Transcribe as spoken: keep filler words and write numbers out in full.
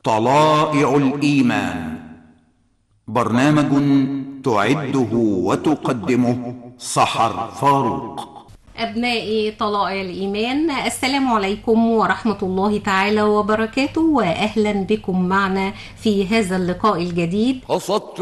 طلائع الإيمان، برنامج تعده وتقدمه سحر فاروق. أبنائي طلائع الإيمان، السلام عليكم ورحمة الله تعالى وبركاته، وأهلا بكم معنا في هذا اللقاء الجديد. قصدت